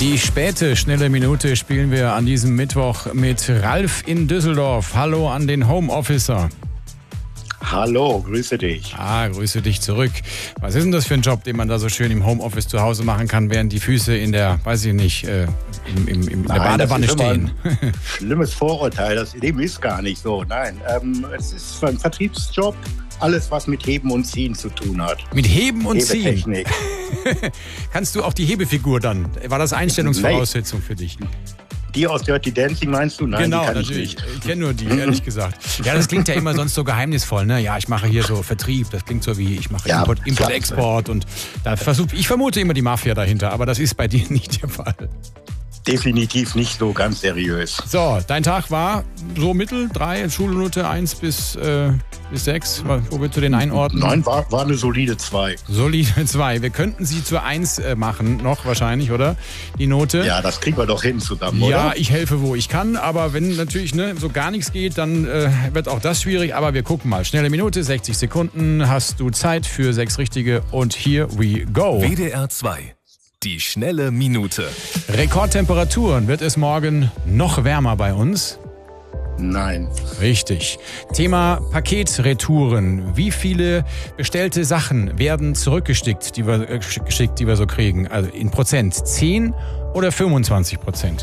Die späte, schnelle Minute spielen wir an diesem Mittwoch mit Ralf in Düsseldorf. Hallo an den Homeofficer. Hallo, grüße dich. Grüße dich zurück. Was ist denn das für ein Job, den man da so schön im Homeoffice zu Hause machen kann, während die Füße in der, weiß ich nicht, in der Badewanne stehen? Schlimmes Vorurteil, dem ist gar nicht so. Nein, es ist ein Vertriebsjob, alles was mit Heben und Ziehen zu tun hat. Mit Heben und Ziehen? Hebetechnik. Kannst du auch die Hebefigur dann? War das Einstellungsvoraussetzung für dich? Die aus Dirty Dancing meinst du? Nein, genau, die kann natürlich. Ich nicht. Ich kenne nur die, ehrlich gesagt. Ja, das klingt ja immer sonst so geheimnisvoll, ne? Ja, ich mache hier so Vertrieb, das klingt so wie, ich mache Import-Export und da ich vermute immer die Mafia dahinter, aber das ist bei dir nicht der Fall. Definitiv nicht so ganz seriös. So, dein Tag war so mittel, 3, Schulnote 1 bis 6. Wo willst du den einordnen? Nein, war eine solide 2. Solide 2. Wir könnten sie zur 1 machen, noch wahrscheinlich, oder? Die Note. Ja, das kriegen wir doch hin zusammen, oder? Ja, ich helfe, wo ich kann, aber wenn natürlich so gar nichts geht, dann wird auch das schwierig. Aber wir gucken mal. Schnelle Minute, 60 Sekunden. Hast du Zeit für 6 richtige und here we go. WDR 2. Die schnelle Minute. Rekordtemperaturen. Wird es morgen noch wärmer bei uns? Nein. Richtig. Thema Paketretouren. Wie viele bestellte Sachen werden zurückgeschickt, die wir so kriegen? Also in Prozent. 10 oder 25%?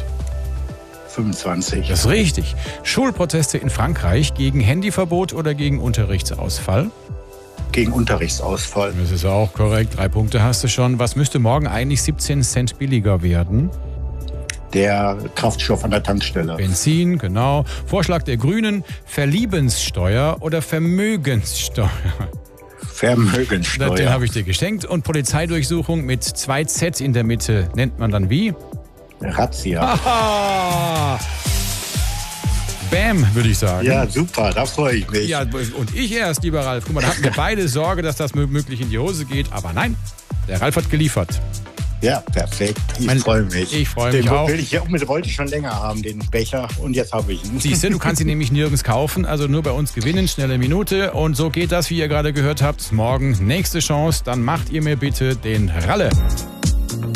25. Das ist richtig. Schulproteste in Frankreich gegen Handyverbot oder gegen Unterrichtsausfall? Gegen Unterrichtsausfall. Das ist auch korrekt. 3 Punkte hast du schon. Was müsste morgen eigentlich 17 Cent billiger werden? Der Kraftstoff an der Tankstelle. Benzin, genau. Vorschlag der Grünen, Verliebenssteuer oder Vermögenssteuer? Vermögenssteuer. Den habe ich dir geschenkt. Und Polizeidurchsuchung mit 2 Z in der Mitte nennt man dann wie? Razzia. Aha! Bam, würde ich sagen. Ja, super, da freue ich mich. Ja, und ich erst, lieber Ralf. Guck mal, da hatten wir beide Sorge, dass das möglich in die Hose geht. Aber nein, der Ralf hat geliefert. Ja, perfekt. Ich freue mich. Ich freue mich auch. Den wollte ich schon länger haben, den Becher. Und jetzt habe ich ihn. Siehst du kannst ihn nämlich nirgends kaufen. Also nur bei uns gewinnen. Schnelle Minute. Und so geht das, wie ihr gerade gehört habt. Morgen nächste Chance. Dann macht ihr mir bitte den Ralle.